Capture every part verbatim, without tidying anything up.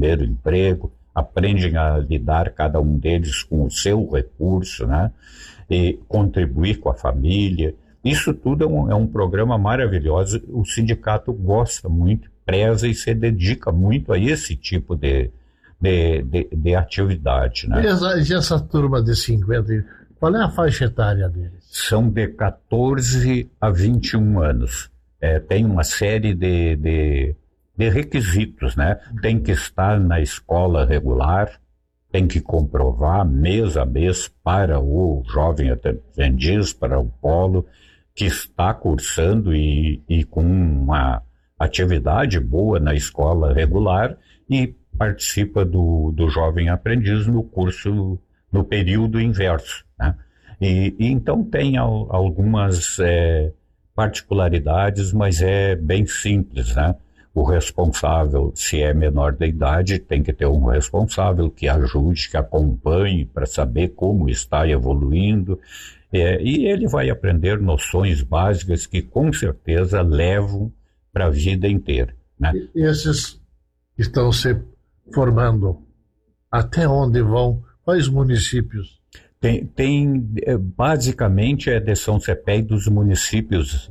primeiro emprego, aprendem a lidar cada um deles com o seu recurso, né? E contribuir com a família. Isso tudo é um, é um programa maravilhoso. O sindicato gosta muito, preza e se dedica muito a esse tipo de, de, de, de atividade, né? E essa, e essa turma de cinquenta, qual é a faixa etária deles? São de quatorze a vinte e um anos. É, tem uma série de, de, de requisitos, né? Tem que estar na escola regular, tem que comprovar mês a mês para o jovem aprendiz, para o polo, que está cursando e, e com uma atividade boa na escola regular e participa do, do jovem aprendiz no curso, no período inverso, né? E, e então tem al, algumas é, particularidades, mas é bem simples, né? O responsável, se é menor de idade, tem que ter um responsável que ajude, que acompanhe para saber como está evoluindo. É, e ele vai aprender noções básicas que com certeza levam para a vida inteira, né? E esses que estão se formando, até onde vão? Quais municípios? Tem, tem basicamente é de São Cepé dos municípios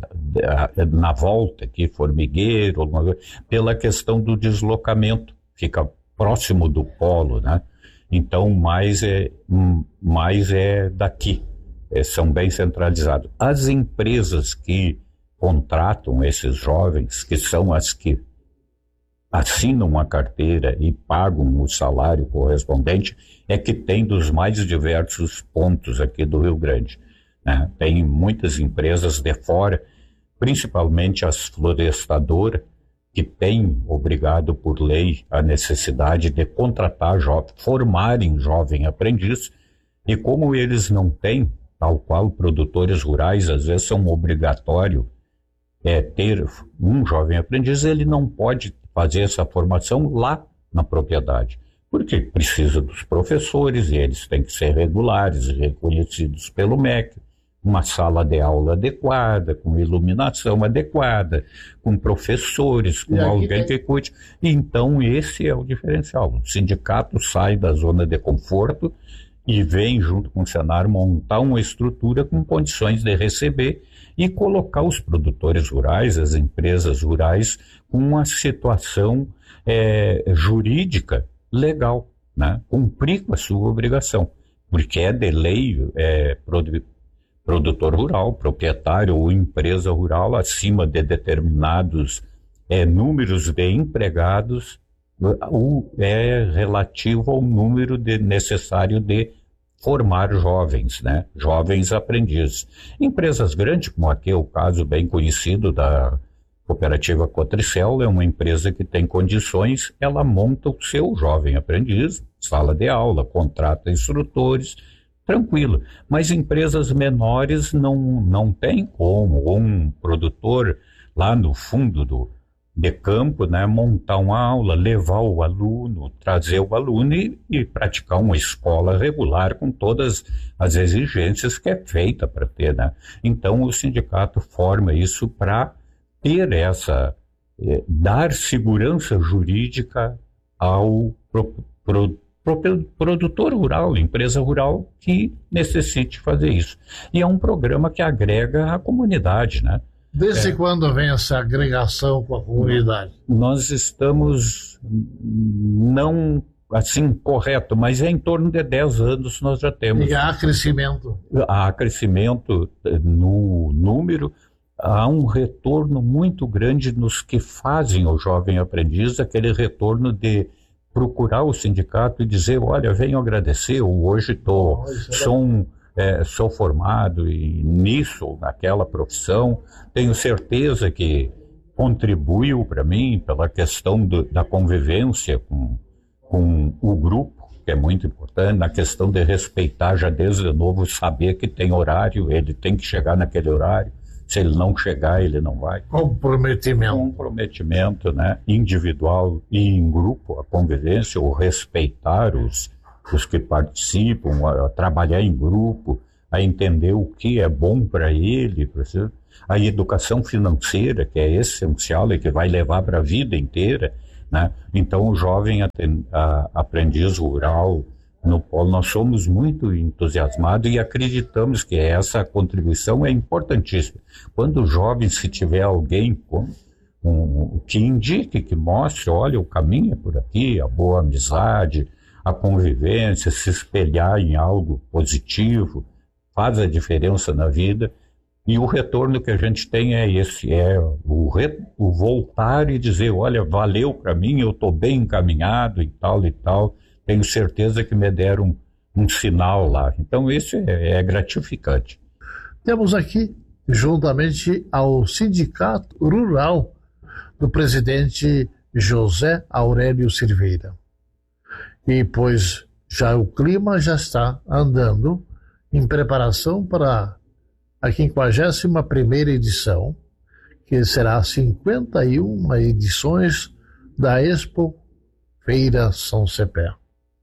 na volta, aqui, Formigueiro, pela questão do deslocamento, fica próximo do polo, né? Então, mais é, mais é daqui, é, são bem centralizados. As empresas que contratam esses jovens, que são as que assinam a carteira e pagam o salário correspondente, é que tem dos mais diversos pontos aqui do Rio Grande, né? Tem muitas empresas de fora, principalmente as florestadoras, que têm, obrigado por lei, a necessidade de contratar jovens, formarem jovem aprendiz, e como eles não têm, tal qual produtores rurais, às vezes são obrigatório é, ter um jovem aprendiz, ele não pode fazer essa formação lá na propriedade, porque precisa dos professores e eles têm que ser regulares e reconhecidos pelo M E C, uma sala de aula adequada, com iluminação adequada, com professores, com alguém tem... que cuide. Então esse é o diferencial. O sindicato sai da zona de conforto e vem junto com o Senar montar uma estrutura com condições de receber e colocar os produtores rurais, as empresas rurais, com uma situação é, jurídica legal, né? Cumprir com a sua obrigação, porque é de lei é, produ- produtor rural, proprietário ou empresa rural, acima de determinados é, números de empregados, o, é relativo ao número de, necessário de formar jovens, né? Jovens aprendizes. Empresas grandes, como aqui é o caso bem conhecido da Cooperativa Cotricel, é uma empresa que tem condições, ela monta o seu jovem aprendiz, sala de aula, contrata instrutores, tranquilo. Mas empresas menores não, não tem como um produtor lá no fundo do de campo, né, montar uma aula, levar o aluno, trazer o aluno e, e praticar uma escola regular com todas as exigências que é feita para ter, né? Então o sindicato forma isso para ter essa, eh, dar segurança jurídica ao pro, pro, pro, produtor rural, empresa rural que necessite fazer isso. E é um programa que agrega a comunidade, né? Desde é. quando vem essa agregação com a comunidade? Nós estamos, não assim correto, mas é em torno de dez anos nós já temos. E há crescimento? Há crescimento no número, há um retorno muito grande nos que fazem o jovem aprendiz, aquele retorno de procurar o sindicato e dizer, olha, venho agradecer, eu hoje tô, sou um... É, sou formado e nisso, ou naquela profissão, tenho certeza que contribuiu para mim pela questão do, da convivência com, com o grupo, que é muito importante, na questão de respeitar já desde novo, saber que tem horário, ele tem que chegar naquele horário, se ele não chegar, ele não vai. Comprometimento. Comprometimento, né, individual e em grupo, a convivência, o respeitar os os que participam, a, a trabalhar em grupo, a entender o que é bom para ele, a educação financeira, que é essencial e que vai levar para a vida inteira, né? Então, o jovem aten- a- aprendiz rural no Polo, nós somos muito entusiasmados e acreditamos que essa contribuição é importantíssima. Quando o jovem, se tiver alguém com, um, que indique, que mostre, olha, o caminho é por aqui, a boa amizade, a convivência, se espelhar em algo positivo, faz a diferença na vida. E o retorno que a gente tem é esse, é o, re, o voltar e dizer, olha, valeu para mim, eu estou bem encaminhado e tal e tal, tenho certeza que me deram um, um sinal lá. Então, isso é, é gratificante. Temos aqui, juntamente ao Sindicato Rural do presidente José Aurélio Silveira. E pois já o clima já está andando em preparação para a quinquagésima primeira edição, que será cinquenta e uma edições da Expo Feira São Cepé.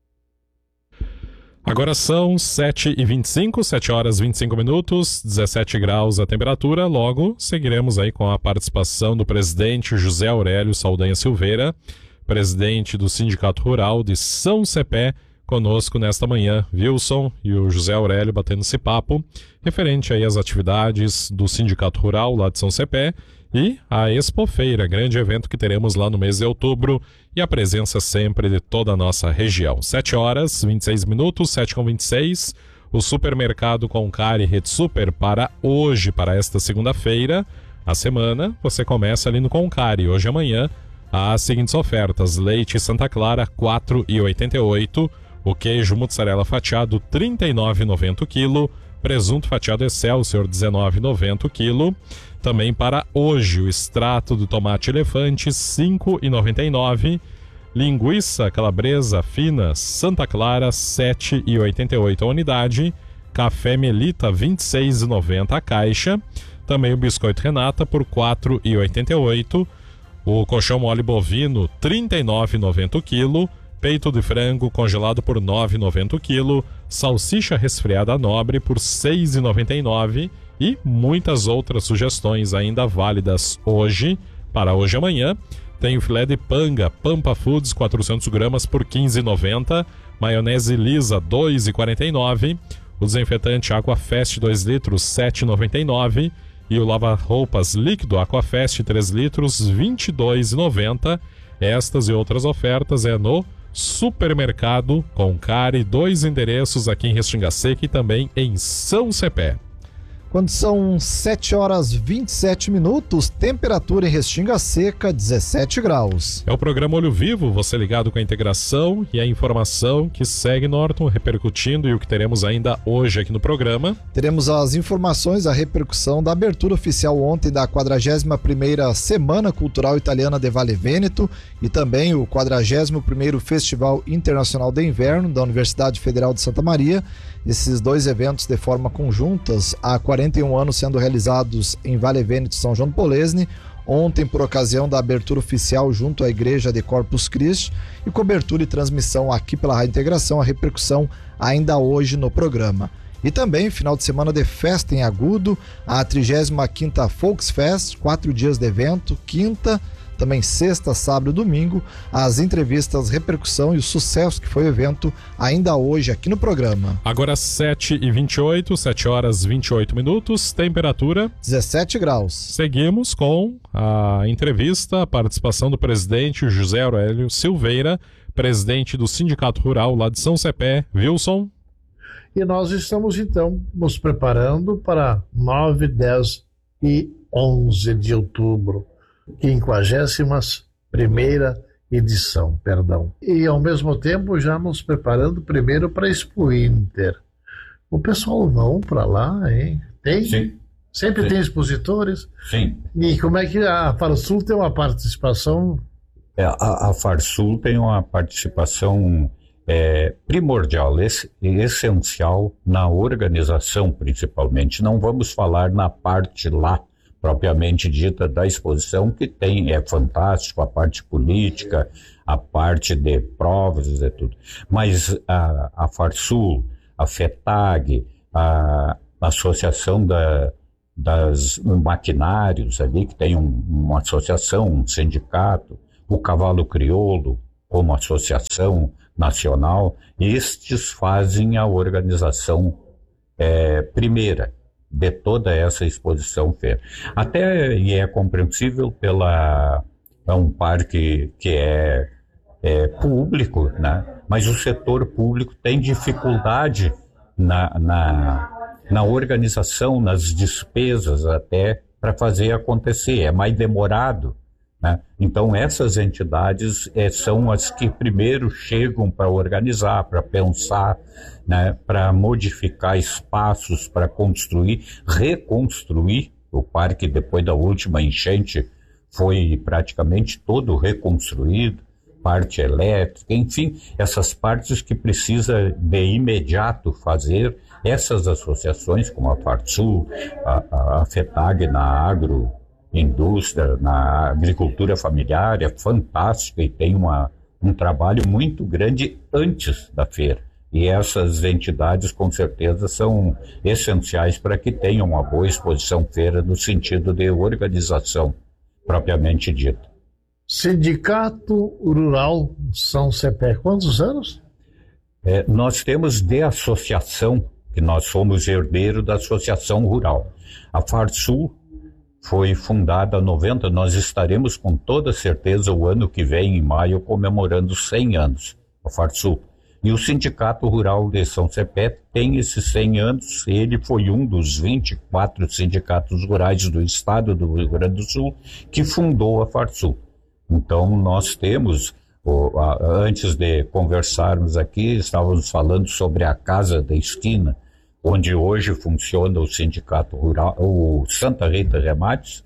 Agora são sete e vinte e cinco, sete horas e vinte e cinco minutos, dezessete graus a temperatura. Logo seguiremos aí com a participação do presidente José Aurélio Saldanha Silveira, presidente do Sindicato Rural de São Cepé, conosco nesta manhã. Wilson e o José Aurélio batendo esse papo referente aí às atividades do Sindicato Rural lá de São Cepé e a Expo Feira, grande evento que teremos lá no mês de outubro, e a presença sempre de toda a nossa região. sete horas, vinte e seis minutos, sete com vinte e seis. O supermercado Concari Rede Super para hoje, para esta segunda-feira, a semana, você começa ali no Concari. Hoje e amanhã, as seguintes ofertas: leite Santa Clara, quatro reais e oitenta e oito centavos. O queijo mussarela fatiado, trinta e nove reais e noventa centavos o quilo. Presunto fatiado Excelsior, dezenove reais e noventa centavos o quilo. Também para hoje, o extrato do tomate elefante, cinco reais e noventa e nove centavos. Linguiça calabresa fina Santa Clara, sete reais e oitenta e oito centavos a unidade. Café Melita, vinte e seis reais e noventa centavos a caixa. Também o biscoito Renata por quatro reais e oitenta e oito centavos. O colchão mole bovino, trinta e nove reais e noventa centavos o quilo. Peito de frango congelado por nove reais e noventa centavos o quilo. Salsicha resfriada nobre por seis reais e noventa e nove centavos. E muitas outras sugestões ainda válidas hoje, para hoje e amanhã. Tem o filé de panga Pampa Foods, quatrocentos gramas por quinze reais e noventa centavos. Maionese lisa, dois reais e quarenta e nove centavos. O desinfetante Aquafest dois litros, sete reais e noventa e nove centavos. E o lava-roupas líquido Aquafest três litros, vinte e dois reais e noventa centavos. Estas e outras ofertas é no Supermercado Concari, dois endereços aqui em Restinga Seca e também em São Cepé. Quando são sete horas e vinte e sete minutos, temperatura em Restinga Seca, dezessete graus. É o programa Olho Vivo, você ligado com a integração e a informação que segue, Norton, repercutindo, e o que teremos ainda hoje aqui no programa. Teremos as informações, a repercussão da abertura oficial ontem da quadragésima primeira Semana Cultural Italiana de Vale Vêneto e também o quadragésimo primeiro Festival Internacional de Inverno da Universidade Federal de Santa Maria. Esses dois eventos de forma conjuntas há quarenta e um anos sendo realizados em Vale Vêneto, São João do Polesne. Ontem, por ocasião da abertura oficial junto à Igreja de Corpus Christi, e cobertura e transmissão aqui pela Rádio Integração, a repercussão ainda hoje no programa. E também final de semana de festa em Agudo, a trigésima quinta Volksfest, quatro dias de evento, quinta, também sexta, sábado e domingo, as entrevistas, repercussão e o sucesso que foi o evento ainda hoje aqui no programa. Agora sete e vinte e oito, sete horas e vinte e oito minutos, temperatura dezessete graus. Seguimos com a entrevista, a participação do presidente José Aurélio Silveira, presidente do Sindicato Rural lá de São Cepé. Wilson. E nós estamos então nos preparando para nove, dez e onze de outubro. quinquagésima primeira edição, perdão. E ao mesmo tempo já nos preparando primeiro para a Expo Inter. O pessoal vão para lá, hein? Tem? Sim. Sempre Sim. tem expositores? Sim. E como é que a Farsul tem uma participação? É, a, a Farsul tem uma participação é, primordial, esse, essencial na organização, principalmente. Não vamos falar na parte lá propriamente dita da exposição, que tem, é fantástico, a parte política, a parte de provas e tudo. Mas a, a Farsul, a FETAG, a Associação da, das Maquinários ali, que tem um, uma associação, um sindicato, o Cavalo Crioulo, como associação nacional, estes fazem a organização é, primeira de toda essa exposição feira. Até e é compreensível pela é um parque que é, é público, né? Mas o setor público tem dificuldade na, na, na organização, nas despesas até para fazer acontecer, é mais demorado, né? Então essas entidades é, são as que primeiro chegam para organizar, para pensar, né? Para modificar espaços, para construir, reconstruir. O parque, depois da última enchente, foi praticamente todo reconstruído, parte elétrica, enfim, essas partes que precisa de imediato fazer. Essas associações, como a Farsul, a, a FETAG na agroindústria, na agricultura familiar, é fantástica e tem uma, um trabalho muito grande antes da feira. E essas entidades, com certeza, são essenciais para que tenham uma boa exposição feira no sentido de organização, propriamente dita. Sindicato Rural São Cepé, quantos anos? É, nós temos de associação, que nós somos herdeiros da Associação Rural. A Farsul foi fundada em noventa, nós estaremos com toda certeza o ano que vem, em maio, comemorando cem anos, a Farsul. E o Sindicato Rural de São Cepé tem esses cem anos, ele foi um dos vinte e quatro sindicatos rurais do estado do Rio Grande do Sul que fundou a Farsul. Então nós temos, antes de conversarmos aqui, estávamos falando sobre a Casa da Esquina, onde hoje funciona o Sindicato Rural, o Santa Rita Remates,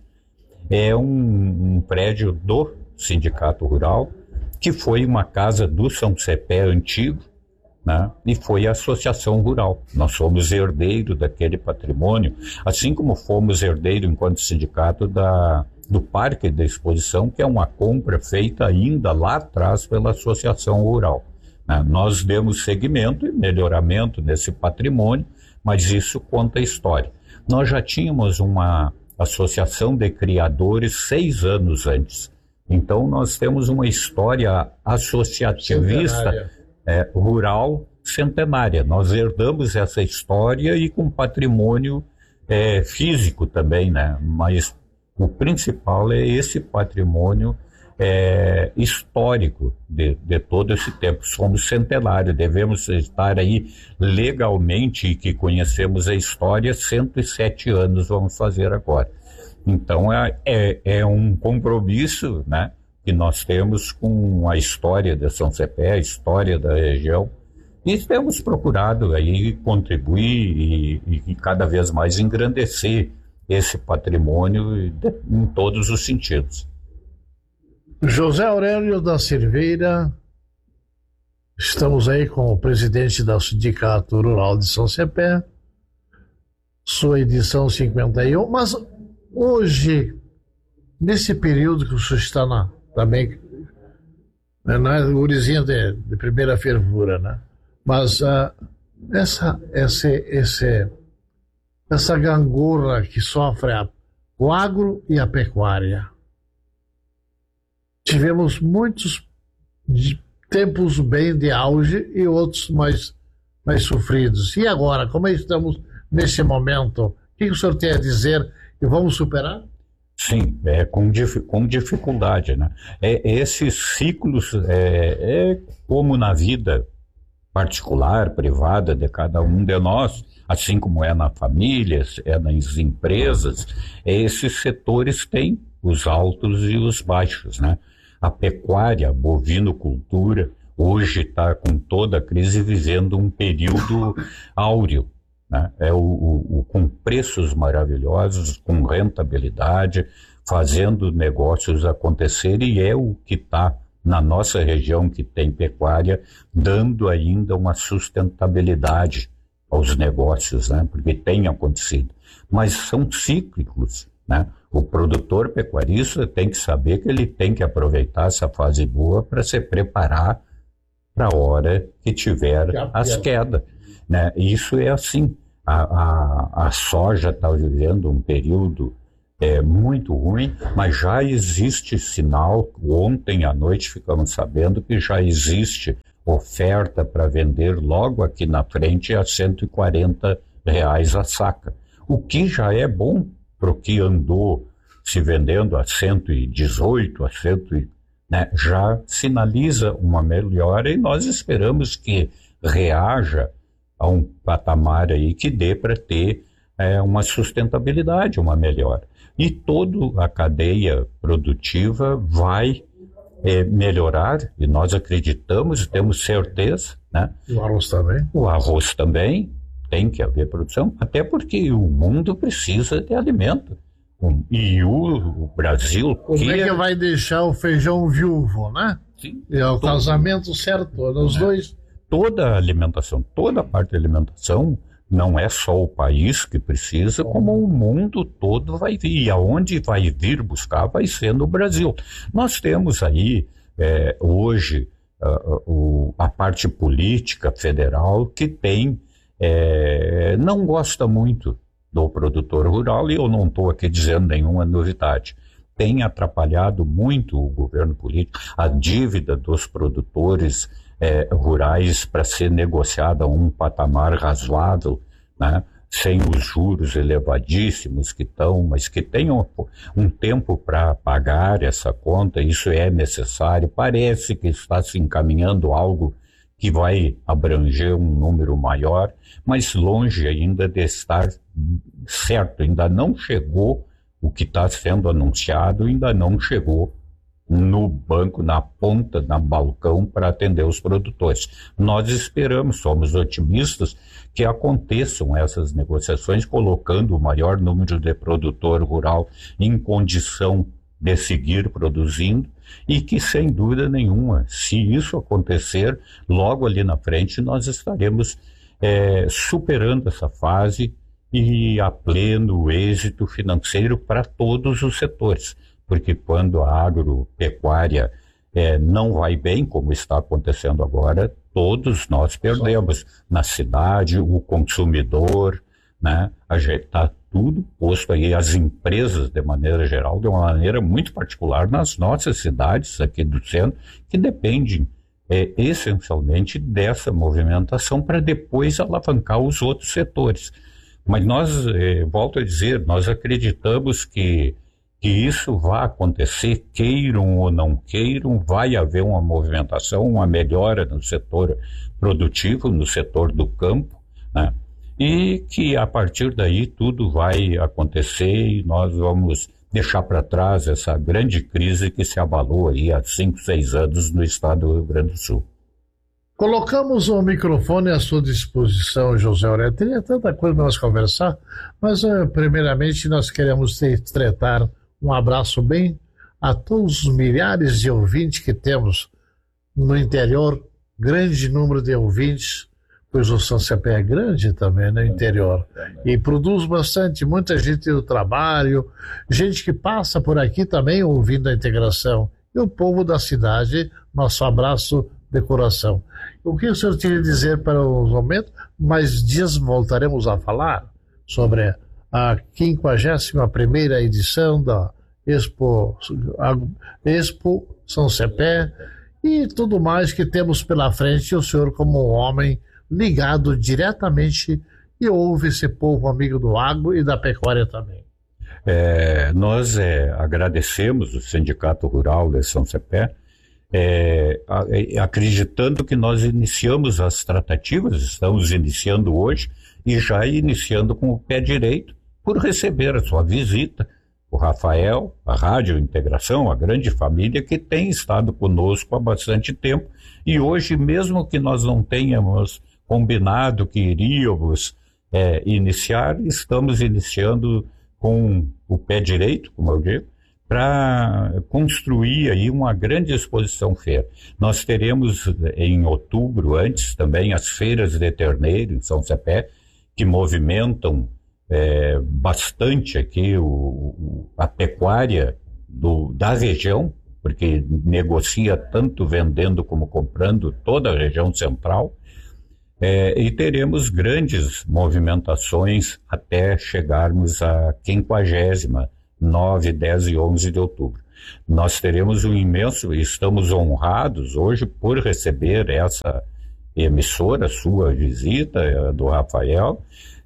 é um, um prédio do Sindicato Rural, que foi uma casa do São Cepé antigo, né? E foi a Associação Rural. Nós somos herdeiros daquele patrimônio, assim como fomos herdeiros enquanto sindicato da, do Parque da Exposição, que é uma compra feita ainda lá atrás pela Associação Rural. Né? Nós demos seguimento e melhoramento nesse patrimônio, mas isso conta a história. Nós já tínhamos uma associação de criadores seis anos antes. Então, nós temos uma história associativista é, rural centenária. Nós herdamos essa história e com patrimônio é, físico também, né? Mas o principal é esse patrimônio é, histórico de, de todo esse tempo. Somos centenários, devemos estar aí legalmente, e que conhecemos a história, cento e sete anos vamos fazer agora. Então é, é, é um compromisso, né, que nós temos com a história de São Cepé, a história da região, e temos procurado aí contribuir e, e cada vez mais engrandecer esse patrimônio de, em todos os sentidos. José Aurélio da Silveira, estamos aí com o presidente do Sindicato Rural de São Cepé, sua edição cinquenta e um, mas hoje, nesse período que o senhor está na, também, né, não é gurizinho de, de primeira fervura, né? Mas uh, essa, esse, esse, essa gangorra que sofre a, o agro e a pecuária. Tivemos muitos tempos bem de auge e outros mais, mais sofridos. E agora, como estamos nesse momento? O que o senhor tem a dizer? E vamos superar? Sim, é com, com dificuldade, né? É, esses ciclos, é, é como na vida particular, privada de cada um de nós, assim como é na família, é nas empresas, esses setores têm os altos e os baixos, né? A pecuária, a bovinocultura, hoje está com toda a crise vivendo um período áureo, né? É o, o, o, com preços maravilhosos, com rentabilidade, fazendo negócios acontecer, e é o que está na nossa região que tem pecuária, dando ainda uma sustentabilidade aos negócios, né? Porque tem acontecido. Mas são cíclicos, né? O produtor pecuarista tem que saber que ele tem que aproveitar essa fase boa para se preparar para a hora que tiver as quedas, né? Isso é assim. A, a, a soja está vivendo um período é muito ruim, mas já existe sinal. Ontem à noite ficamos sabendo que já existe oferta para vender logo aqui na frente a cento e quarenta reais a saca, o que já é bom para o que andou se vendendo a cento e dezoito, a cem, né? Já sinaliza uma melhora e nós esperamos que reaja a um patamar aí que dê para ter é, uma sustentabilidade, uma melhora. E toda a cadeia produtiva vai é, melhorar, e nós acreditamos, temos certeza, né? O arroz também? O arroz também, tem que haver produção, até porque o mundo precisa de alimento. Um, e o, o Brasil... Como que... é que vai deixar o feijão viúvo, né? Sim. É o todo, casamento certo, nos é. dois. Toda a alimentação, toda a parte da alimentação, não é só o país que precisa, como o mundo todo vai vir. E aonde vai vir buscar vai ser no Brasil. Nós temos aí, é, hoje, uh, uh, a parte política federal que tem, é, não gosta muito do produtor rural, e eu não estou aqui dizendo nenhuma novidade. Tem atrapalhado muito o governo político, a dívida dos produtores é, rurais para ser negociada a um patamar razoável, né, sem os juros elevadíssimos que estão, mas que tenham um tempo para pagar essa conta. Isso é necessário. Parece que está se encaminhando algo que vai abranger um número maior, mas longe ainda de estar certo. Ainda não chegou o que está sendo anunciado, ainda não chegou no banco, na ponta, na balcão para atender os produtores. Nós esperamos, somos otimistas que aconteçam essas negociações, colocando o maior número de produtor rural em condição de seguir produzindo, e que, sem dúvida nenhuma, se isso acontecer, logo ali na frente nós estaremos é, superando essa fase e a pleno êxito financeiro para todos os setores. Porque quando a agropecuária é, não vai bem, como está acontecendo agora, todos nós perdemos. Na cidade, o consumidor, né? Está tudo posto aí, as empresas de maneira geral, de uma maneira muito particular nas nossas cidades aqui do centro, que dependem é, essencialmente dessa movimentação para depois alavancar os outros setores. Mas nós, é, volto a dizer, nós acreditamos que que isso vai acontecer, queiram ou não queiram, vai haver uma movimentação, uma melhora no setor produtivo, no setor do campo, né? E que a partir daí tudo vai acontecer e nós vamos deixar para trás essa grande crise que se abalou aí há cinco, seis anos no estado do Rio Grande do Sul. Colocamos o microfone à sua disposição, José Aurélio. Teria tanta coisa para nós conversar, mas uh, primeiramente nós queremos tratar um abraço bem a todos os milhares de ouvintes que temos no interior, grande número de ouvintes, pois o São Cepé é grande também no interior, e produz bastante, muita gente do trabalho, gente que passa por aqui também ouvindo a integração, e o povo da cidade, nosso abraço de coração. O que o senhor tinha a dizer para o momento? Mais dias voltaremos a falar sobre a quinquagésima primeira edição da Expo, Expo São Cepé e tudo mais que temos pela frente. O senhor, como um homem ligado diretamente, e ouve esse povo amigo do agro e da pecuária também. É, nós é, agradecemos o Sindicato Rural de São Cepé, é, acreditando que nós iniciamos as tratativas, estamos iniciando hoje e já iniciando com o pé direito, por receber a sua visita, o Rafael, a Rádio Integração, a grande família que tem estado conosco há bastante tempo, e hoje, mesmo que nós não tenhamos combinado que iríamos é, iniciar, estamos iniciando com o pé direito, como eu digo, para construir aí uma grande exposição feira. Nós teremos em outubro, antes também, as feiras de terneiro em São Cepé, que movimentam É, bastante aqui o, o, a pecuária do, da região, porque negocia tanto vendendo como comprando toda a região central, é, e teremos grandes movimentações até chegarmos à quinquagésima nove, dez e onze de outubro. Nós teremos um imenso, estamos honrados hoje por receber essa emissora, sua visita, do Rafael,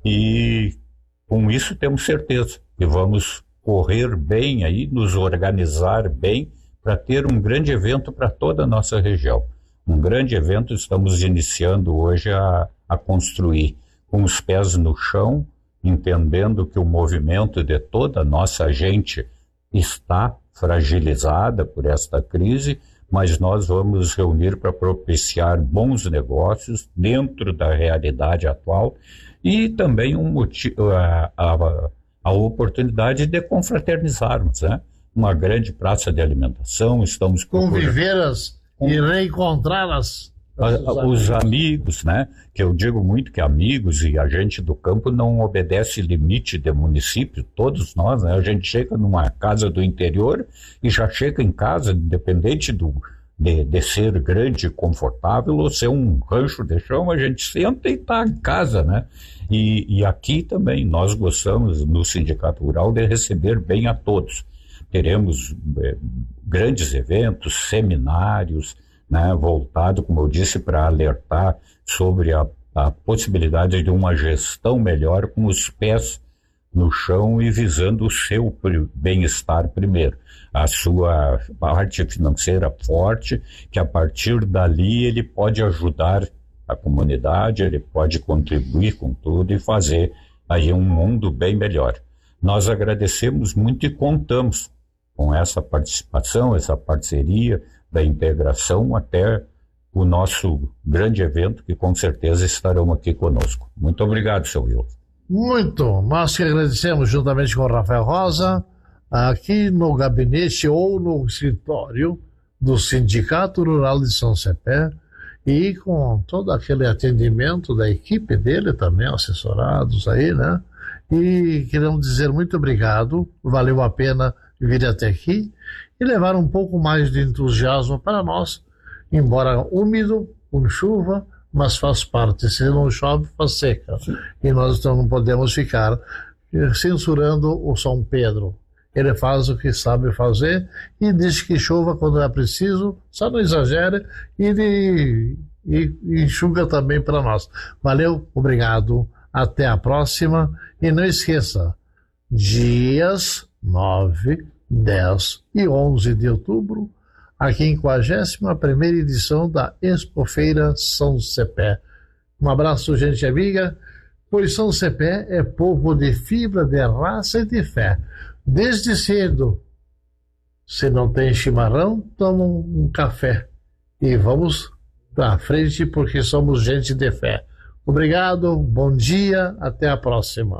e com isso temos certeza que vamos correr bem aí, nos organizar bem para ter um grande evento para toda a nossa região. Um grande evento estamos iniciando hoje a, a construir, com os pés no chão, entendendo que o movimento de toda a nossa gente está fragilizada por esta crise, mas nós vamos reunir para propiciar bons negócios dentro da realidade atual e também um motivo, a, a, a oportunidade de confraternizarmos, né? Uma grande praça de alimentação, estamos conviver-as e reencontrá-las. Os amigos, né? Que eu digo muito que amigos e a gente do campo não obedece limite de município, todos nós, né? A gente chega numa casa do interior e já chega em casa, independente do, de, de ser grande e confortável ou ser um rancho de chão, a gente senta e está em casa, né? E, e aqui também nós gostamos, no Sindicato Rural, de receber bem a todos. Teremos eh, grandes eventos, seminários, né, voltado, como eu disse, para alertar sobre a, a possibilidade de uma gestão melhor com os pés no chão e visando o seu bem-estar primeiro, a sua parte financeira forte, que a partir dali ele pode ajudar a comunidade, ele pode contribuir com tudo e fazer aí um mundo bem melhor. Nós agradecemos muito e contamos com essa participação, essa parceria da integração até o nosso grande evento, que com certeza estarão aqui conosco. Muito obrigado, seu Wilson. Muito. Nós que agradecemos juntamente com o Rafael Rosa, aqui no gabinete ou no escritório do Sindicato Rural de São Cepé, e com todo aquele atendimento da equipe dele também, assessorados aí, né? E queremos dizer muito obrigado, valeu a pena vir até aqui e levar um pouco mais de entusiasmo para nós, embora úmido, com chuva, mas faz parte. Se não chove, faz seca. Sim. E nós então não podemos ficar censurando o São Pedro. Ele faz o que sabe fazer e diz que chova quando é preciso, só não exagere e, de, e, e enxuga também para nós. Valeu, obrigado, até a próxima e não esqueça, dias nove, dez e onze de outubro, a quinquagésima primeira edição da Expofeira São Cepé. Um abraço, gente amiga, pois São Cepé é povo de fibra, de raça e de fé. Desde cedo, se não tem chimarrão, toma um café. E vamos para frente porque somos gente de fé. Obrigado, bom dia, até a próxima.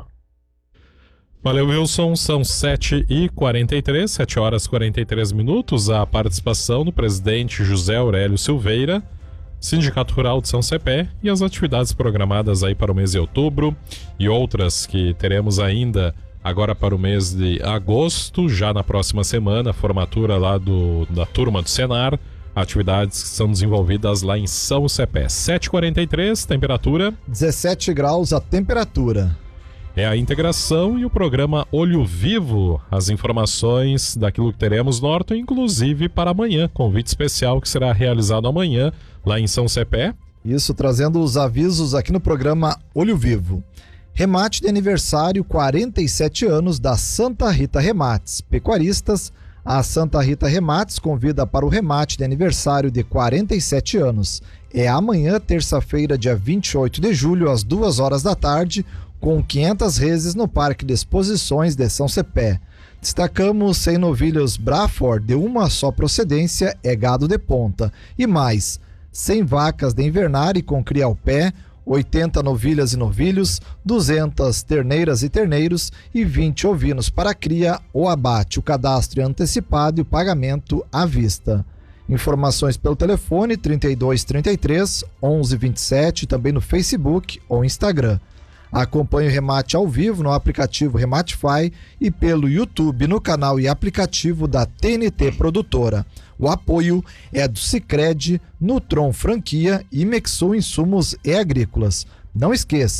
Valeu, Wilson. São sete e quarenta e três, sete horas e quarenta e três minutos. A participação do presidente José Aurélio Silveira, Sindicato Rural de São Cepé, e as atividades programadas aí para o mês de outubro e outras que teremos ainda agora para o mês de agosto, já na próxima semana, a formatura lá do, da turma do Senar, atividades que são desenvolvidas lá em São Cepé. sete e quarenta e três, temperatura dezessete graus a temperatura. É a integração e o programa Olho Vivo, as informações daquilo que teremos no Norte, inclusive para amanhã, convite especial que será realizado amanhã lá em São Cepé. Isso, trazendo os avisos aqui no programa Olho Vivo. Remate de aniversário, quarenta e sete anos da Santa Rita Remates. Pecuaristas, a Santa Rita Remates convida para o remate de aniversário de quarenta e sete anos. É amanhã, terça-feira, dia vinte e oito de julho, às duas horas da tarde, com quinhentas reses no Parque de Exposições de São Cepé. Destacamos cem novilhos Braford de uma só procedência, é gado de ponta. E mais, cem vacas de invernário com cria ao pé, oitenta novilhas e novilhos, duzentas terneiras e terneiros e vinte ovinos para cria ou abate. O cadastro é antecipado e o pagamento à vista. Informações pelo telefone trinta e dois, trinta e três, onze, vinte e sete, também no Facebook ou Instagram. Acompanhe o remate ao vivo no aplicativo Rematify e pelo YouTube no canal e aplicativo da T N T Produtora. O apoio é do Sicredi, Nutron Franquia e Mexou Insumos e Agrícolas. Não esqueça,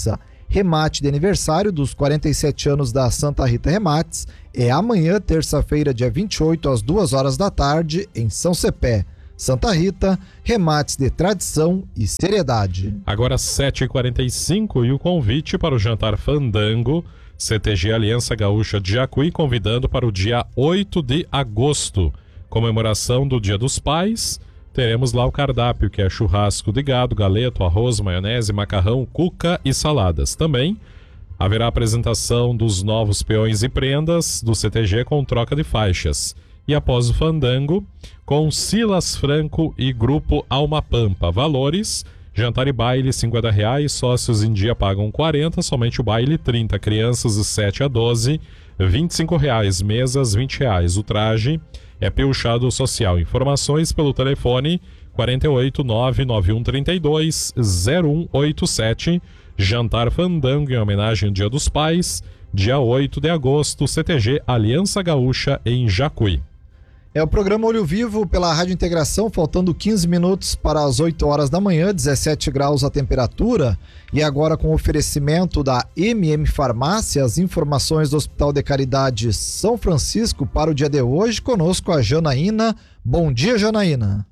remate de aniversário dos quarenta e sete anos da Santa Rita Remates é amanhã, terça-feira, dia vinte e oito, às duas horas da tarde, em São Cepé. Santa Rita, remates de tradição e seriedade. Agora sete e quarenta e cinco e o convite para o jantar fandango, C T G Aliança Gaúcha de Jacuí, convidando para o dia oito de agosto, comemoração do Dia dos Pais. Teremos lá o cardápio, que é churrasco de gado, galeto, arroz, maionese, macarrão, cuca e saladas. Também haverá apresentação dos novos peões e prendas do C T G com troca de faixas. E após o fandango, com Silas Franco e Grupo Alma Pampa. Valores: jantar e baile cinquenta reais, sócios em dia pagam quarenta, somente o baile trinta, crianças de sete a doze, vinte e cinco reais, mesas vinte reais. O traje é piochado social. Informações pelo telefone quarenta e oito, nove nove um três dois, zero um oito sete. Jantar fandango em homenagem ao Dia dos Pais, dia oito de agosto, C T G Aliança Gaúcha em Jacuí. É o programa Olho Vivo pela Rádio Integração, faltando quinze minutos para as oito horas da manhã, dezessete graus a temperatura. E agora com oferecimento da M M Farmácia, as informações do Hospital de Caridade São Francisco para o dia de hoje. Conosco a Janaína. Bom dia, Janaína.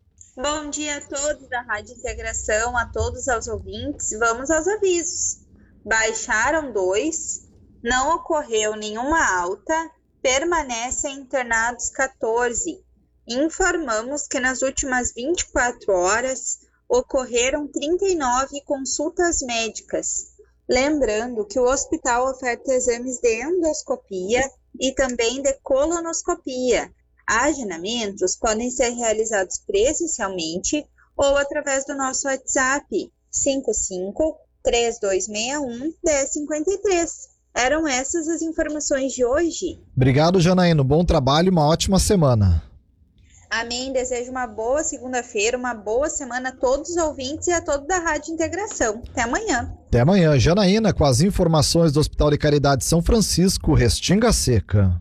Bom dia a todos da Rádio Integração, a todos os ouvintes. Vamos aos avisos. Baixaram dois, não ocorreu nenhuma alta, permanecem internados quatorze. Informamos que nas últimas vinte e quatro horas ocorreram trinta e nove consultas médicas. Lembrando que o hospital oferta exames de endoscopia e também de colonoscopia. Agendamentos podem ser realizados presencialmente ou através do nosso WhatsApp cinco cinco, três dois seis um, um zero cinco três. Eram essas as informações de hoje. Obrigado, Janaína. Bom trabalho e uma ótima semana. Amém. Desejo uma boa segunda-feira, uma boa semana a todos os ouvintes e a todos da Rádio Integração. Até amanhã. Até amanhã. Janaína, com as informações do Hospital de Caridade São Francisco, Restinga Seca.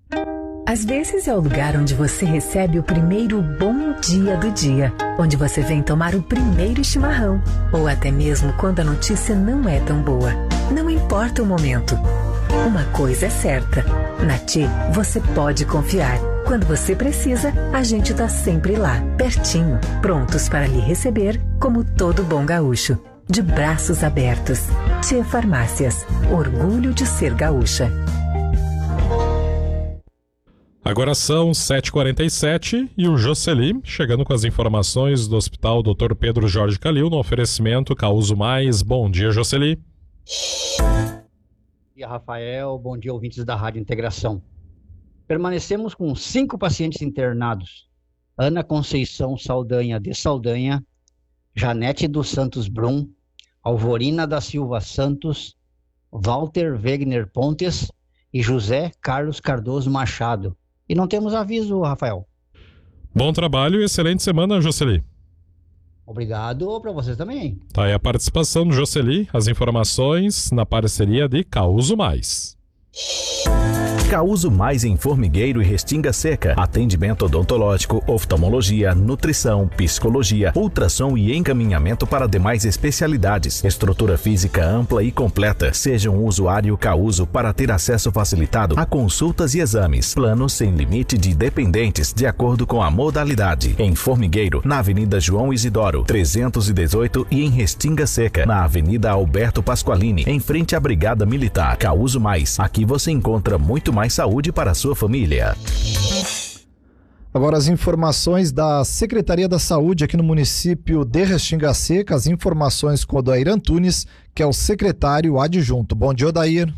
Às vezes é o lugar onde você recebe o primeiro bom dia do dia, onde você vem tomar o primeiro chimarrão, ou até mesmo quando a notícia não é tão boa. Não importa o momento. Uma coisa é certa, na T I você pode confiar. Quando você precisa, a gente tá sempre lá, pertinho, prontos para lhe receber como todo bom gaúcho. De braços abertos. T I Farmácias, orgulho de ser gaúcha. Agora são sete e quarenta e sete e o Jocely chegando com as informações do Hospital doutor Pedro Jorge Calil no oferecimento Causo Mais. Bom dia, Jocely. Bom dia, Rafael. Bom dia, ouvintes da Rádio Integração. Permanecemos com cinco pacientes internados. Ana Conceição Saldanha de Saldanha, Janete dos Santos Brum, Alvorina da Silva Santos, Walter Wegner Pontes e José Carlos Cardoso Machado. E não temos aviso, Rafael. Bom trabalho e excelente semana, Jocely. Obrigado para vocês também. Tá aí a participação do Jocely, as informações na parceria de Causo Mais. Causo Mais em Formigueiro e Restinga Seca. Atendimento odontológico, oftalmologia, nutrição, psicologia, ultrassom e encaminhamento para demais especialidades. Estrutura física ampla e completa. Seja um usuário Causo para ter acesso facilitado a consultas e exames. Plano sem limite de dependentes, de acordo com a modalidade. Em Formigueiro, na Avenida João Isidoro, trezentos e dezoito, e em Restinga Seca, na Avenida Alberto Pasqualini, em frente à Brigada Militar. Causo Mais. Aqui você encontra muito mais saúde para a sua família. Agora as informações da Secretaria da Saúde aqui no município de Restinga Seca, as informações com o Odair Antunes, que é o secretário adjunto. Bom dia, Odair.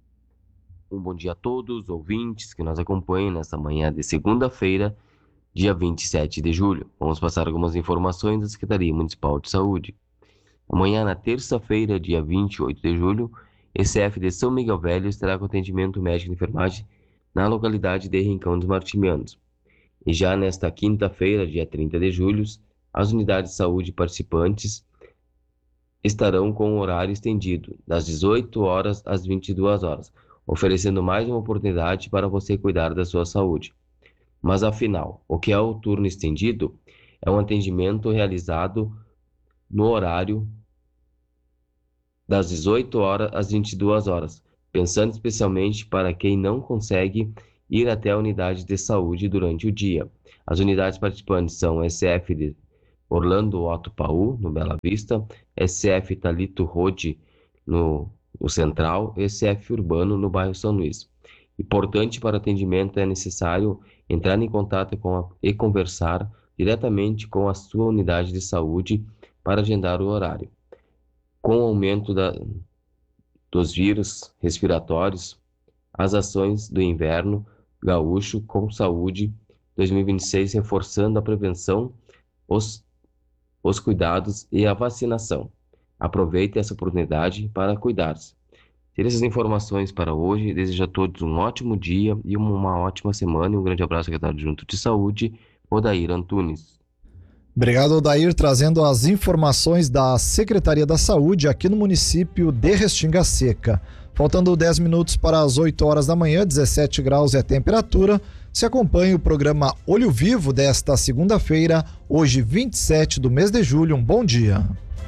Um bom dia a todos os ouvintes que nos acompanham nesta manhã de segunda-feira, dia vinte e sete de julho. Vamos passar algumas informações da Secretaria Municipal de Saúde. Amanhã, na terça-feira, dia vinte e oito de julho, E C F de São Miguel Velho estará com atendimento médico de enfermagem na localidade de Rincão dos Martimianos. E já nesta quinta-feira, dia trinta de julho, as unidades de saúde participantes estarão com o horário estendido, das dezoito horas às vinte e duas horas, oferecendo mais uma oportunidade para você cuidar da sua saúde. Mas afinal, o que é o turno estendido? É um atendimento realizado no horário das dezoito horas às vinte e duas horas, pensando especialmente para quem não consegue ir até a unidade de saúde durante o dia. As unidades participantes são S F de Orlando Otto Paul, no Bela Vista, S F Talito Rode, no, no Central, e S F Urbano, no bairro São Luís. Importante para atendimento é necessário entrar em contato com a, e conversar diretamente com a sua unidade de saúde para agendar o horário. Com o aumento da, dos vírus respiratórios, as ações do inverno gaúcho com saúde dois mil e vinte e seis, reforçando a prevenção, os, os cuidados e a vacinação. Aproveite essa oportunidade para cuidar-se. Ter essas informações para hoje. Desejo a todos um ótimo dia e uma ótima semana. E um grande abraço, secretário adjunto de Saúde, Odair Antunes. Obrigado, Odair, trazendo as informações da Secretaria da Saúde aqui no município de Restinga Seca. Faltando dez minutos para as oito horas da manhã, dezessete graus é a temperatura. Se acompanha o programa Olho Vivo desta segunda-feira, hoje vinte e sete do mês de julho. Um bom dia.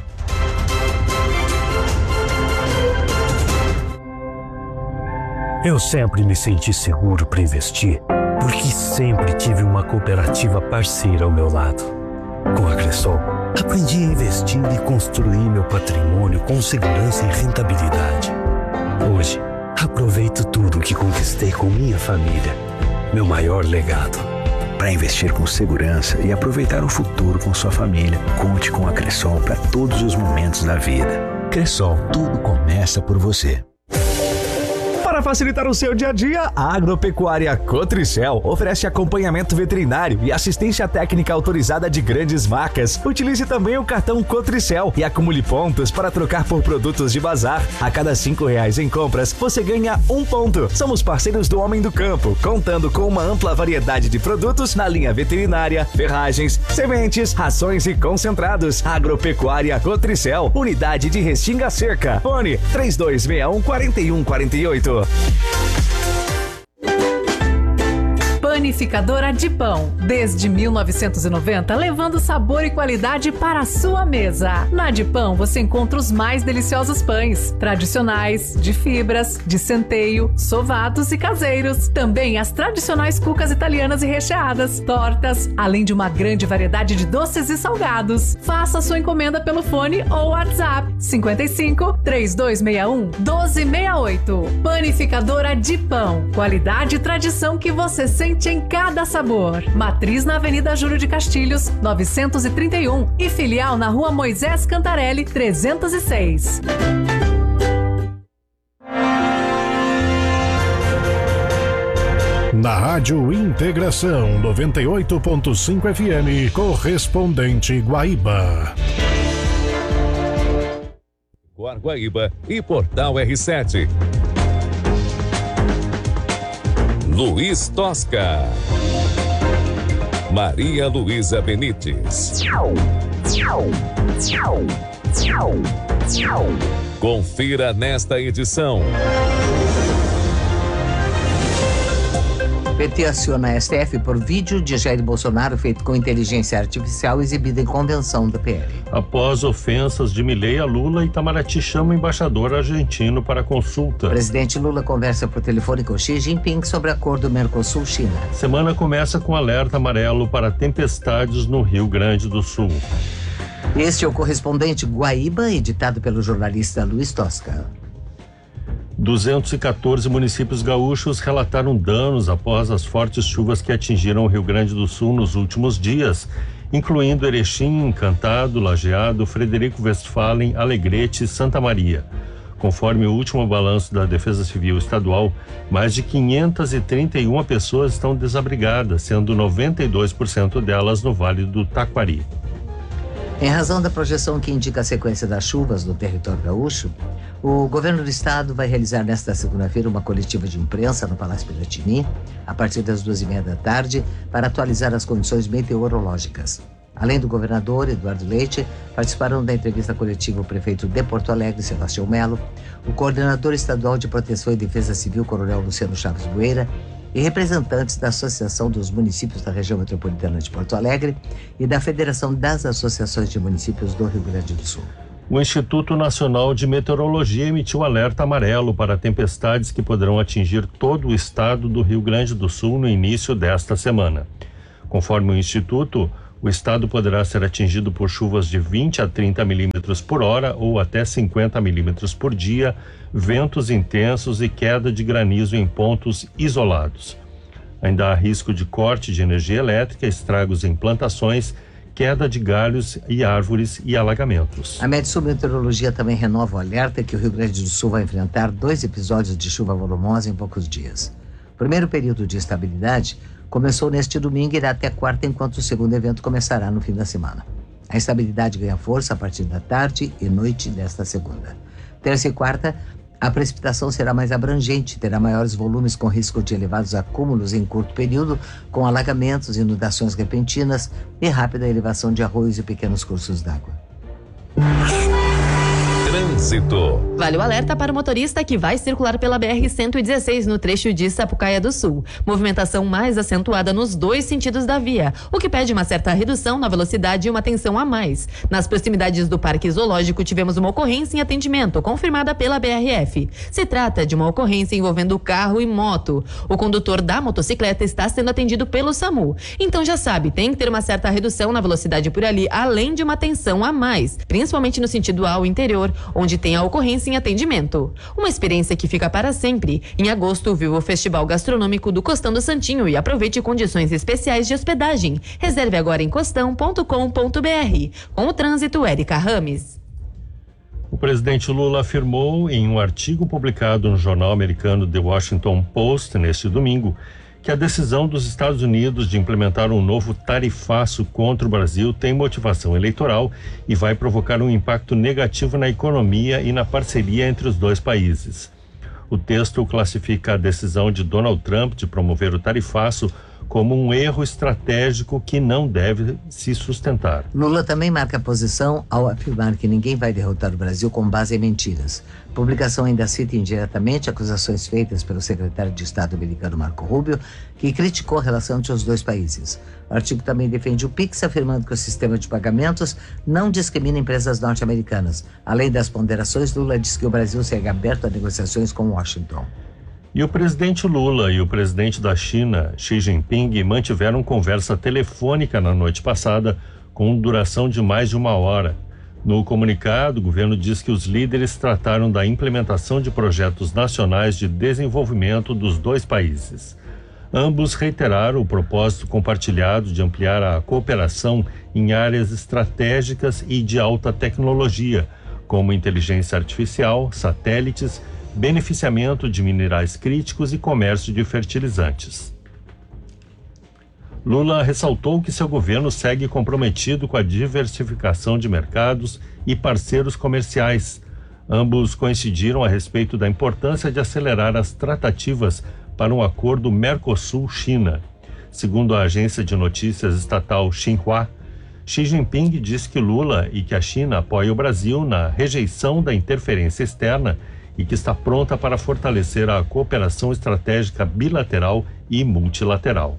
Eu sempre me senti seguro para investir, porque sempre tive uma cooperativa parceira ao meu lado. Com a Cressol, aprendi a investir e construir meu patrimônio com segurança e rentabilidade. Hoje, aproveito tudo o que conquistei com minha família, meu maior legado. Para investir com segurança e aproveitar o futuro com sua família, conte com a Cressol para todos os momentos da vida. Cressol, tudo começa por você. Para facilitar o seu dia a dia, a Agropecuária Cotricel oferece acompanhamento veterinário e assistência técnica autorizada de grandes marcas. Utilize também o cartão Cotricel e acumule pontos para trocar por produtos de bazar. A cada cinco reais em compras, você ganha um ponto. Somos parceiros do Homem do Campo, contando com uma ampla variedade de produtos na linha veterinária, ferragens, sementes, rações e concentrados. Agropecuária Cotricel, unidade de Restinga Seca. Fone três dois seis um, quatro um quatro oito. Panificadora de Pão, desde mil novecentos e noventa, levando sabor e qualidade para a sua mesa. Na de Pão você encontra os mais deliciosos pães, tradicionais, de fibras, de centeio, sovados e caseiros. Também as tradicionais cucas italianas e recheadas, tortas, além de uma grande variedade de doces e salgados. Faça sua encomenda pelo fone ou WhatsApp cinquenta e cinco, três dois seis um, um dois seis oito. Panificadora de Pão, qualidade e tradição que você sente em cada sabor. Matriz na Avenida Júlio de Castilhos, novecentos e trinta e um e filial na Rua Moisés Cantarelli, trezentos e seis. Na Rádio Integração noventa e oito ponto cinco F M, correspondente Guaíba. Guaíba e Portal R sete. Luiz Tosca. Maria Luísa Benites. Confira nesta edição. P T aciona a S T F por vídeo de Jair Bolsonaro feito com inteligência artificial exibida em convenção do P L. Após ofensas de Milei a Lula, Itamaraty chama o embaixador argentino para consulta. O presidente Lula conversa por telefone com Xi Jinping sobre acordo Mercosul-China. Semana começa com alerta amarelo para tempestades no Rio Grande do Sul. Este é o correspondente Guaíba, editado pelo jornalista Luiz Tosca. duzentos e quatorze municípios gaúchos relataram danos após as fortes chuvas que atingiram o Rio Grande do Sul nos últimos dias, incluindo Erechim, Encantado, Lajeado, Frederico Westphalen, Alegrete e Santa Maria. Conforme o último balanço da Defesa Civil Estadual, mais de quinhentas e trinta e uma pessoas estão desabrigadas, sendo noventa e dois por cento delas no Vale do Taquari. Em razão da projeção que indica a sequência das chuvas no território gaúcho, o governo do estado vai realizar nesta segunda-feira uma coletiva de imprensa no Palácio Piratini, a partir das duas e meia da tarde, para atualizar as condições meteorológicas. Além do governador Eduardo Leite, participaram da entrevista coletiva o prefeito de Porto Alegre, Sebastião Melo, o coordenador estadual de Proteção e Defesa Civil, Coronel Luciano Chaves Bueira, e representantes da Associação dos Municípios da Região Metropolitana de Porto Alegre e da Federação das Associações de Municípios do Rio Grande do Sul. O Instituto Nacional de Meteorologia emitiu alerta amarelo para tempestades que poderão atingir todo o estado do Rio Grande do Sul no início desta semana. Conforme o Instituto, o estado poderá ser atingido por chuvas de vinte a trinta milímetros por hora ou até cinquenta milímetros por dia, ventos intensos e queda de granizo em pontos isolados. Ainda há risco de corte de energia elétrica, estragos em plantações, queda de galhos e árvores e alagamentos. A Metsul Meteorologia também renova o alerta que o Rio Grande do Sul vai enfrentar dois episódios de chuva volumosa em poucos dias. O primeiro período de estabilidade começou neste domingo e irá até quarta, enquanto o segundo evento começará no fim da semana. A estabilidade ganha força a partir da tarde e noite desta segunda. Terça e quarta, a precipitação será mais abrangente, terá maiores volumes com risco de elevados acúmulos em curto período, com alagamentos, inundações repentinas e rápida elevação de arroios e pequenos cursos d'água. Trânsito. Vale o alerta para o motorista que vai circular pela B R cento e dezesseis no trecho de Sapucaia do Sul. Movimentação mais acentuada nos dois sentidos da via, o que pede uma certa redução na velocidade e uma atenção a mais. Nas proximidades do Parque Zoológico tivemos uma ocorrência em atendimento, confirmada pela B R F. Se trata de uma ocorrência envolvendo carro e moto. O condutor da motocicleta está sendo atendido pelo SAMU. Então já sabe, tem que ter uma certa redução na velocidade por ali, além de uma atenção a mais, principalmente no sentido ao interior, onde tem a ocorrência em atendimento. Uma experiência que fica para sempre. Em agosto, viu o Festival Gastronômico do Costão do Santinho e aproveite condições especiais de hospedagem. Reserve agora em costão ponto com ponto b r. Com o trânsito, Érica Rames. O presidente Lula afirmou em um artigo publicado no jornal americano The Washington Post neste domingo que a decisão dos Estados Unidos de implementar um novo tarifaço contra o Brasil tem motivação eleitoral e vai provocar um impacto negativo na economia e na parceria entre os dois países. O texto classifica a decisão de Donald Trump de promover o tarifaço como um erro estratégico que não deve se sustentar. Lula também marca posição ao afirmar que ninguém vai derrotar o Brasil com base em mentiras. A publicação ainda cita indiretamente acusações feitas pelo secretário de Estado americano Marco Rubio, que criticou a relação entre os dois países. O artigo também defende o Pix, afirmando que o sistema de pagamentos não discrimina empresas norte-americanas. Além das ponderações, Lula diz que o Brasil segue aberto a negociações com Washington. E o presidente Lula e o presidente da China, Xi Jinping, mantiveram conversa telefônica na noite passada, com duração de mais de uma hora. No comunicado, o governo diz que os líderes trataram da implementação de projetos nacionais de desenvolvimento dos dois países. Ambos reiteraram o propósito compartilhado de ampliar a cooperação em áreas estratégicas e de alta tecnologia, como inteligência artificial, satélites, beneficiamento de minerais críticos e comércio de fertilizantes. Lula ressaltou que seu governo segue comprometido com a diversificação de mercados e parceiros comerciais. Ambos coincidiram a respeito da importância de acelerar as tratativas para um acordo Mercosul-China. Segundo a agência de notícias estatal Xinhua, Xi Jinping disse que Lula e que a China apoia o Brasil na rejeição da interferência externa e que está pronta para fortalecer a cooperação estratégica bilateral e multilateral.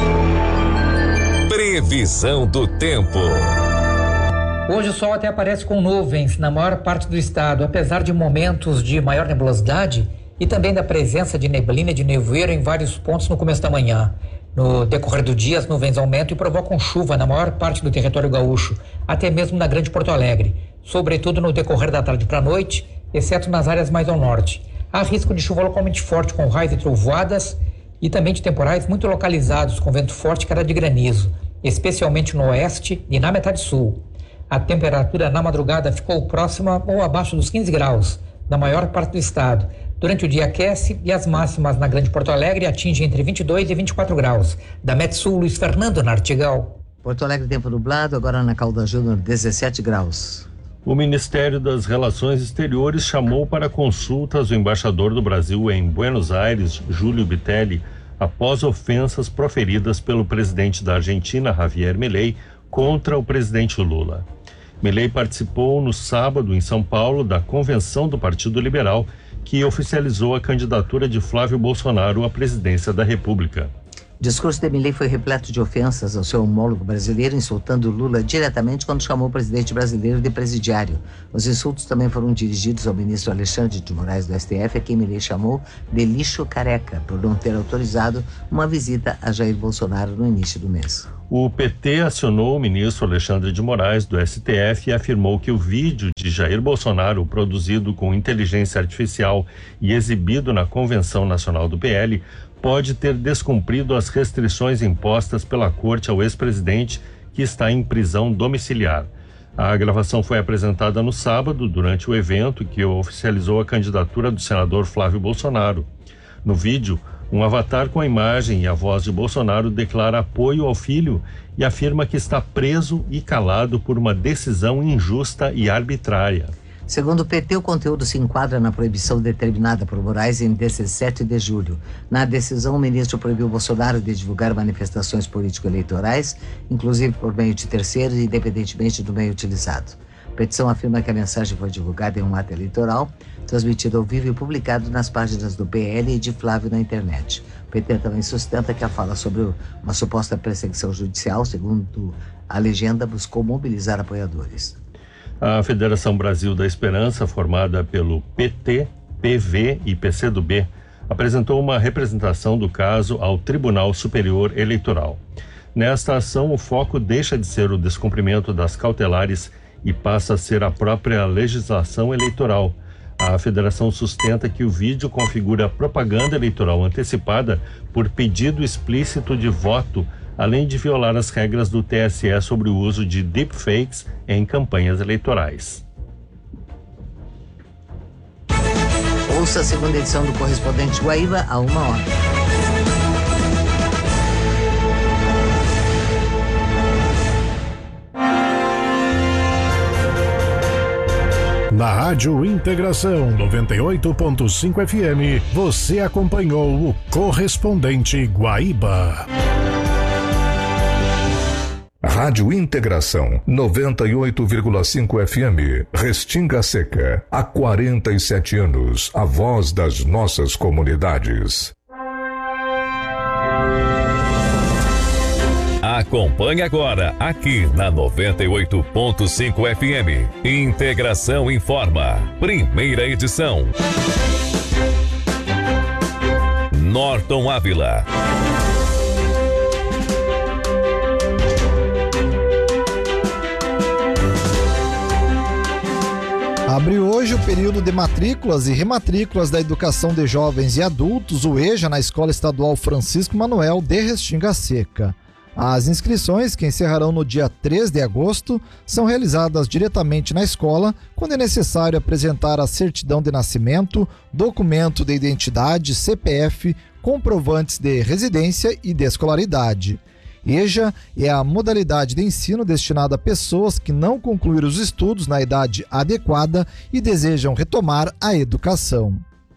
Previsão do tempo. Hoje o sol até aparece com nuvens na maior parte do estado, apesar de momentos de maior nebulosidade e também da presença de neblina e de nevoeiro em vários pontos no começo da manhã. No decorrer do dia, as nuvens aumentam e provocam chuva na maior parte do território gaúcho, até mesmo na Grande Porto Alegre, sobretudo no decorrer da tarde para a noite, exceto nas áreas mais ao norte. Há risco de chuva localmente forte com raios e trovoadas e também de temporais muito localizados com vento forte e queda de granizo, especialmente no oeste e na metade sul. A temperatura na madrugada ficou próxima ou abaixo dos quinze graus, na maior parte do estado. Durante o dia aquece e as máximas na Grande Porto Alegre atingem entre vinte e dois e vinte e quatro graus. Da Metsul, Luiz Fernando Nartigal. Porto Alegre, tempo nublado, agora na Caldas Júnior, dezessete graus. O Ministério das Relações Exteriores chamou para consultas o embaixador do Brasil em Buenos Aires, Júlio Bitelli, após ofensas proferidas pelo presidente da Argentina, Javier Milei, contra o presidente Lula. Milei participou no sábado em São Paulo da convenção do Partido Liberal, que oficializou a candidatura de Flávio Bolsonaro à presidência da República. O discurso de Milei foi repleto de ofensas ao seu homólogo brasileiro, insultando Lula diretamente quando chamou o presidente brasileiro de presidiário. Os insultos também foram dirigidos ao ministro Alexandre de Moraes do S T F, a quem Milei chamou de lixo careca, por não ter autorizado uma visita a Jair Bolsonaro no início do mês. O P T acionou o ministro Alexandre de Moraes do S T F e afirmou que o vídeo de Jair Bolsonaro, produzido com inteligência artificial e exibido na Convenção Nacional do P L, pode ter descumprido as restrições impostas pela corte ao ex-presidente, que está em prisão domiciliar. A gravação foi apresentada no sábado, durante o evento que oficializou a candidatura do senador Flávio Bolsonaro. No vídeo, um avatar com a imagem e a voz de Bolsonaro declara apoio ao filho e afirma que está preso e calado por uma decisão injusta e arbitrária. Segundo o P T, o conteúdo se enquadra na proibição determinada por Moraes em dezessete de julho. Na decisão, o ministro proibiu Bolsonaro de divulgar manifestações político-eleitorais, inclusive por meio de terceiros, independentemente do meio utilizado. A petição afirma que a mensagem foi divulgada em um ato eleitoral, transmitido ao vivo e publicado nas páginas do P L e de Flávio na internet. O P T também sustenta que a fala sobre uma suposta perseguição judicial, segundo a legenda, buscou mobilizar apoiadores. A Federação Brasil da Esperança, formada pelo P T, P V e P C do B, apresentou uma representação do caso ao Tribunal Superior Eleitoral. Nesta ação, o foco deixa de ser o descumprimento das cautelares e passa a ser a própria legislação eleitoral. A federação sustenta que o vídeo configura propaganda eleitoral antecipada por pedido explícito de voto, além de violar as regras do T S E sobre o uso de deepfakes em campanhas eleitorais. Ouça a segunda edição do Correspondente Guaíba a uma hora. Na Rádio Integração noventa e oito ponto cinco F M, você acompanhou o Correspondente Guaíba. Rádio Integração noventa e oito vírgula cinco F M, Restinga Seca. Há quarenta e sete anos, a voz das nossas comunidades. Acompanhe agora, aqui na noventa e oito ponto cinco F M. Integração Informa, primeira edição. Norton Ávila. Abre hoje o período de matrículas e rematrículas da Educação de Jovens e Adultos, o EJA, na Escola Estadual Francisco Manuel de Restinga Seca. As inscrições, que encerrarão no dia três de agosto, são realizadas diretamente na escola, quando é necessário apresentar a certidão de nascimento, documento de identidade, C P F, comprovantes de residência e de escolaridade. EJA é a modalidade de ensino destinada a pessoas que não concluíram os estudos na idade adequada e desejam retomar a educação.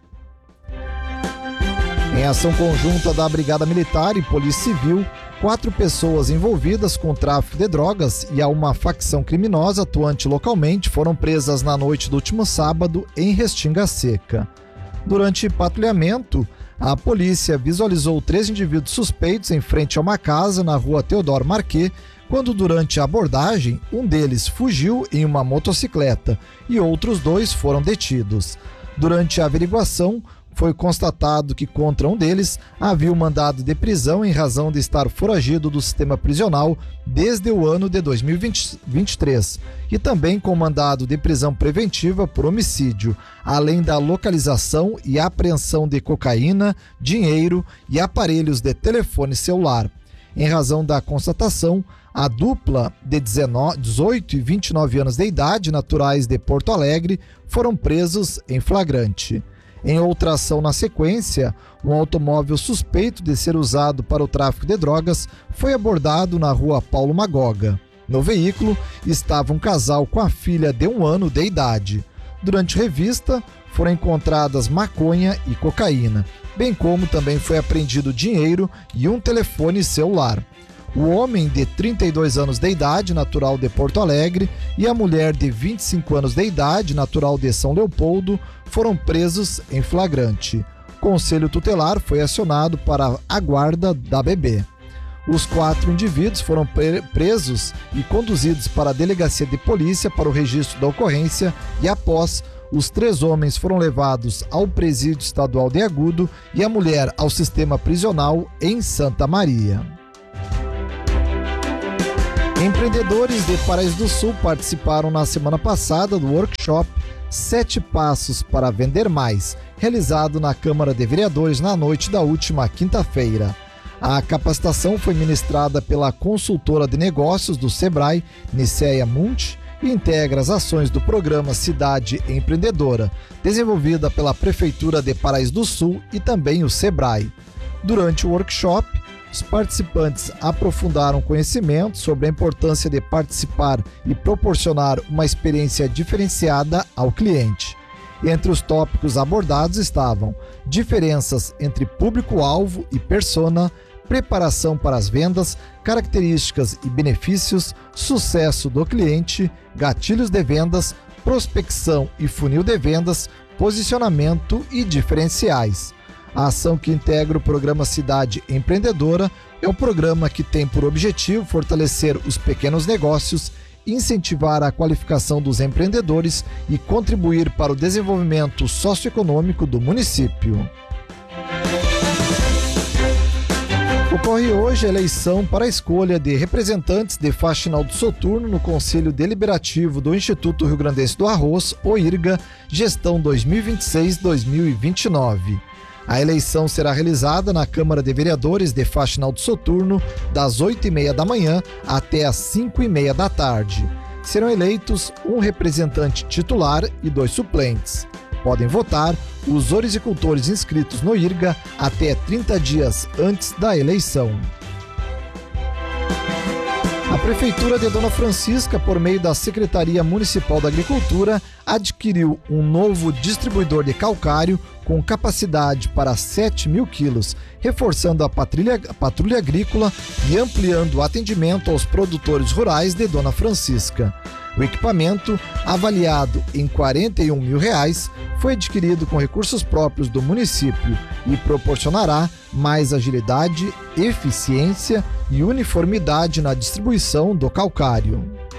Em ação conjunta da Brigada Militar e Polícia Civil, quatro pessoas envolvidas com tráfico de drogas e a uma facção criminosa atuante localmente foram presas na noite do último sábado em Restinga Seca. Durante patrulhamento, a polícia visualizou três indivíduos suspeitos em frente a uma casa na rua Teodoro Marquet, quando durante a abordagem, um deles fugiu em uma motocicleta e outros dois foram detidos. Durante a averiguação, foi constatado que contra um deles havia um mandado de prisão em razão de estar foragido do sistema prisional desde o ano de dois mil e vinte e três e também com mandado de prisão preventiva por homicídio, além da localização e apreensão de cocaína, dinheiro e aparelhos de telefone celular. Em razão da constatação, a dupla de dezoito e vinte e nove anos de idade, naturais de Porto Alegre, foram presos em flagrante. Em outra ação na sequência, um automóvel suspeito de ser usado para o tráfico de drogas foi abordado na rua Paulo Magoga. No veículo estava um casal com a filha de um ano de idade. Durante revista, foram encontradas maconha e cocaína, bem como também foi apreendido dinheiro e um telefone celular. O homem de trinta e dois anos de idade, natural de Porto Alegre, e a mulher de vinte e cinco anos de idade, natural de São Leopoldo, foram presos em flagrante. conselho tutelar foi acionado para a guarda da bebê. Os quatro indivíduos foram presos e conduzidos para a delegacia de polícia para o registro da ocorrência e, após, os três homens foram levados ao presídio estadual de Agudo e a mulher ao sistema prisional em Santa Maria. Empreendedores de Paraíso do Sul participaram na semana passada do workshop Sete Passos para Vender Mais, realizado na Câmara de Vereadores na noite da última quinta-feira. A capacitação foi ministrada pela consultora de negócios do Sebrae, Nicéia Munch, e integra as ações do programa Cidade Empreendedora, desenvolvida pela Prefeitura de Paraíso do Sul e também o Sebrae. Durante o workshop, os participantes aprofundaram conhecimento sobre a importância de participar e proporcionar uma experiência diferenciada ao cliente. Entre os tópicos abordados estavam diferenças entre público-alvo e persona, preparação para as vendas, características e benefícios, sucesso do cliente, gatilhos de vendas, prospecção e funil de vendas, posicionamento e diferenciais. A ação que integra o programa Cidade Empreendedora é um programa que tem por objetivo fortalecer os pequenos negócios, incentivar a qualificação dos empreendedores e contribuir para o desenvolvimento socioeconômico do município. Ocorre hoje a eleição para a escolha de representantes de Faxinal do Soturno no Conselho Deliberativo do Instituto Rio Grandense do Arroz, o IRGA, gestão dois mil e vinte e seis a dois mil e vinte e nove. A eleição será realizada na Câmara de Vereadores de Faxinal do Soturno, das oito e meia da manhã até as cinco e meia da tarde. Serão eleitos um representante titular e dois suplentes. Podem votar os horticultores inscritos no IRGA até trinta dias antes da eleição. A Prefeitura de Dona Francisca, por meio da Secretaria Municipal da Agricultura, adquiriu um novo distribuidor de calcário com capacidade para sete mil quilos, reforçando a patrulha, a patrulha agrícola e ampliando o atendimento aos produtores rurais de Dona Francisca. O equipamento, avaliado em quarenta e um mil reais, foi adquirido com recursos próprios do município e proporcionará mais agilidade, eficiência e uniformidade na distribuição do calcário.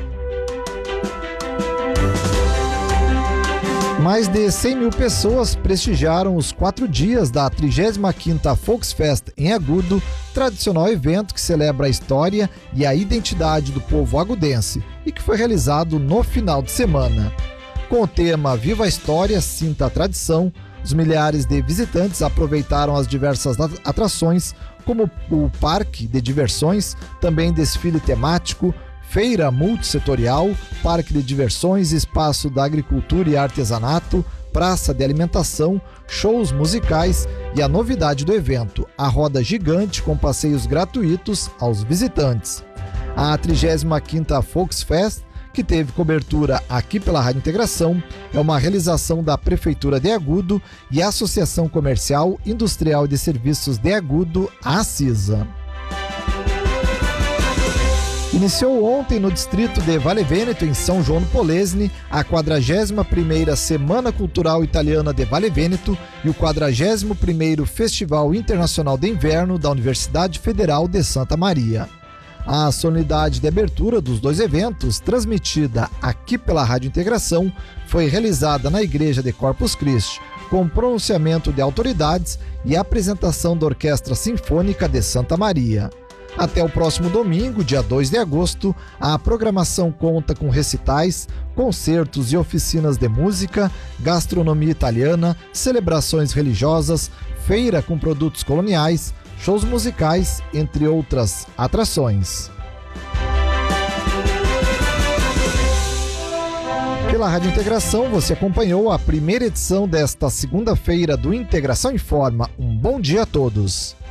Mais de cem mil pessoas prestigiaram os quatro dias da trigésima quinta Volksfest em Agudo, tradicional evento que celebra a história e a identidade do povo agudense e que foi realizado no final de semana. Com o tema Viva a História, Sinta a Tradição, os milhares de visitantes aproveitaram as diversas atrações, como o parque de diversões, também desfile temático, feira multissetorial, parque de diversões, espaço da agricultura e artesanato, praça de alimentação, shows musicais e a novidade do evento, a roda gigante com passeios gratuitos aos visitantes. A trigésima quinta Volksfest, que teve cobertura aqui pela Rádio Integração, é uma realização da Prefeitura de Agudo e a Associação Comercial, Industrial e de Serviços de Agudo, a ACISA. Iniciou ontem no distrito de Vale Vêneto, em São João do Polesine, a quadragésima primeira Semana Cultural Italiana de Vale Vêneto e o quadragésimo primeiro Festival Internacional de Inverno da Universidade Federal de Santa Maria. A solenidade de abertura dos dois eventos, transmitida aqui pela Rádio Integração, foi realizada na Igreja de Corpus Christi, com pronunciamento de autoridades e apresentação da Orquestra Sinfônica de Santa Maria. Até o próximo domingo, dia dois de agosto, a programação conta com recitais, concertos e oficinas de música, gastronomia italiana, celebrações religiosas, feira com produtos coloniais, shows musicais, entre outras atrações. Pela Rádio Integração, você acompanhou a primeira edição desta segunda-feira do Integração Informa. Um bom dia a todos.